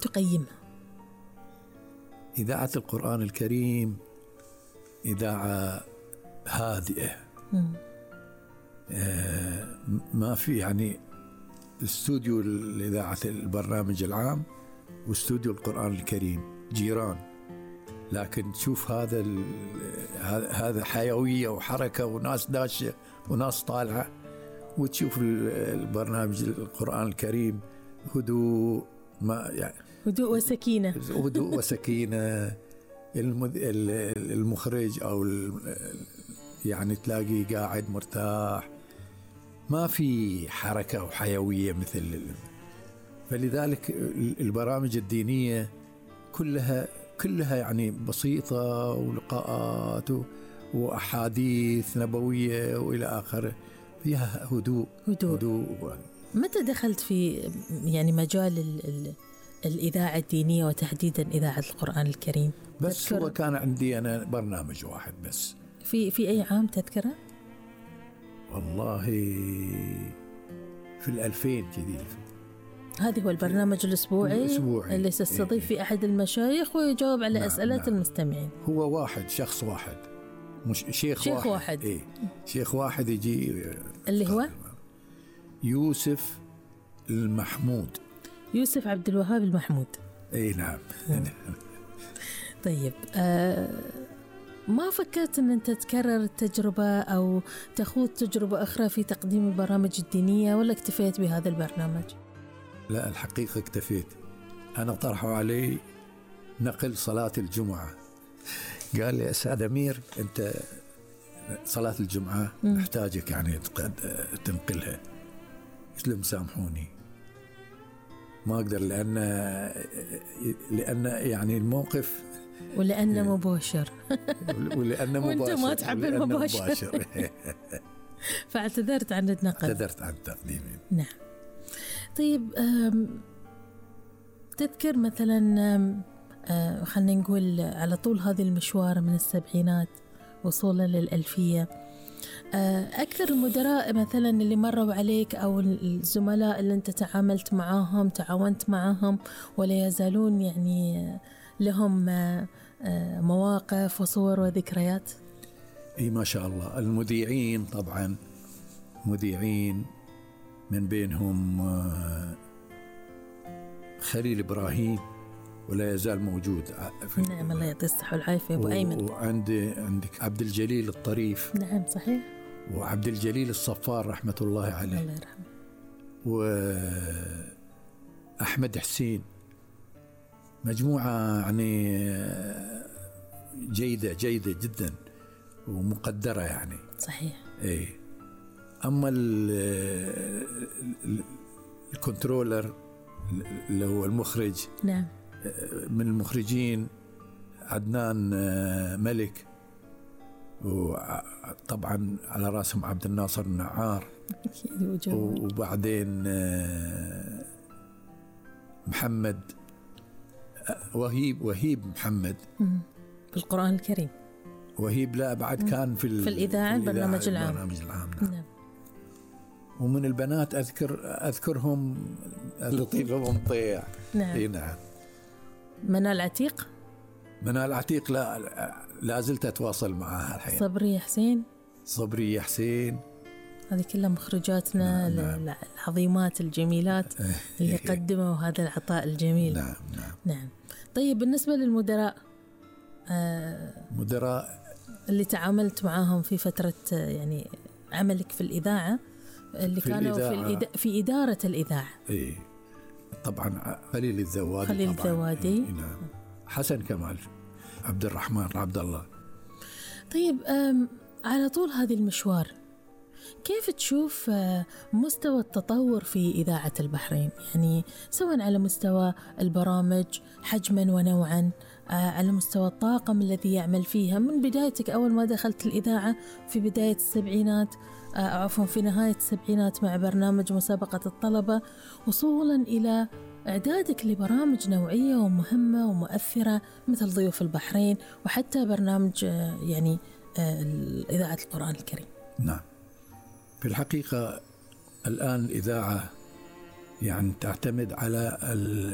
تقيمها؟ إذاعة القرآن الكريم إذاعة هادئة. ما في يعني استوديو لإذاعة البرنامج العام واستوديو القرآن الكريم جيران، لكن تشوف هذا حيوية وحركة وناس داشة وناس طالعة، وتشوف البرنامج القرآن الكريم هدوء، ما يعني هدوء وسكينة. هدوء وسكينة. المخرج أو يعني تلاقي قاعد مرتاح، ما في حركة وحيوية مثل فلذلك البرامج الدينية كلها يعني بسيطة، ولقاءات وأحاديث نبوية وإلى آخره، فيها هدوء. متى دخلت في يعني مجال الإذاعة الدينية وتحديدا إذاعة القرآن الكريم؟ بس هو كان عندي أنا برنامج واحد بس. في أي عام تذكره؟ والله في 2000 كذي. هذا هو البرنامج الأسبوعي اللي تستضيف في أحد المشايخ ويجاوب على أسئلة المستمعين. هو واحد، شخص واحد، مش شيخ واحد. شيخ واحد يجي، اللي هو يوسف المحمود، يوسف عبد الوهاب المحمود. نعم. طيب، ما فكرت أن أنت تكرر التجربة أو تخوض تجربة أخرى في تقديم البرامج الدينية، ولا اكتفيت بهذا البرنامج؟ لا، الحقيقة اكتفيت. أنا طرحوا علي نقل صلاة الجمعة، قال لي أستاذ أمير أنت صلاة الجمعة نحتاجك يعني تنقلها. قلت لهم سامحوني ما أقدر، لأن يعني الموقف، ولأنه مباشر ولأنه مباشر وأنت ما تحب المباشر. فاعتذرت عن النقل. اعتذرت عن تقديمي. نعم. طيب، تذكر مثلا خلينا نقول على طول هذه المشوار من السبعينات وصولا للألفية، أكثر المدراء مثلا اللي مروا عليك أو الزملاء اللي أنت تعاملت معهم ولا يزالون يعني لهم مواقف وصور وذكريات؟ ما شاء الله. المذيعين طبعا، مذيعين من بينهم خليل إبراهيم ولا يزال موجود. نعم، الله يعطيه الصحة والعافية أبو أيمن. وعندك عبد الجليل الطريف. نعم صحيح. وعبد الجليل الصفار رحمة الله عليه. الله يرحمه. وأحمد حسين. مجموعة يعني جيدة جدا ومقدرة يعني. صحيح. أما الكنترولر اللي هو المخرج، نعم، من المخرجين عدنان ملك، وطبعا على راسهم عبد الناصر النعار، وبعدين محمد وهيب محمد بالقرآن الكريم. وهيب لا بعد كان في الإذاعة البرنامج العام. نعم. ومن البنات أذكرهم لطيفة ومطيع. نعم. نعم. منال عتيق. لا زلت أتواصل معها الحين. صبري حسين. هذه كلها مخرجاتنا. نعم. العظيمات الجميلات اللي قدموا هذا العطاء الجميل. نعم. طيب، بالنسبة للمدراء، مدراء اللي تعاملت معاهم في فترة يعني عملك في الإذاعة، اللي كانوا في إدارة الإذاعة. طبعا خليل الذوادي. نعم. حسن كمال، عبد الرحمن عبد الله. طيب، على طول هذه المشوار كيف تشوف مستوى التطور في إذاعة البحرين؟ يعني سواء على مستوى البرامج حجما ونوعا، على مستوى الطاقم الذي يعمل فيها، من بدايتك أول ما دخلت الإذاعة في بداية السبعينات، في نهاية السبعينات مع برنامج مسابقة الطلبة، وصولا إلى إعدادك لبرامج نوعية ومهمة ومؤثرة مثل ضيوف البحرين، وحتى برنامج يعني إذاعة القرآن الكريم. نعم. في الحقيقة الآن الإذاعة يعني تعتمد على